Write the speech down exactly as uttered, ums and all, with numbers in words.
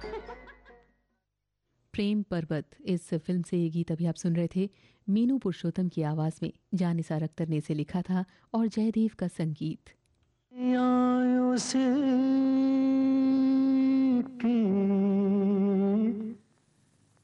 प्रेम पर्वत इस फिल्म से ये गीत अभी आप सुन रहे थे मीनू पुरुषोत्तम की आवाज में। जानिसार अख्तर ने इसे लिखा था और जयदेव का संगीत। आयों से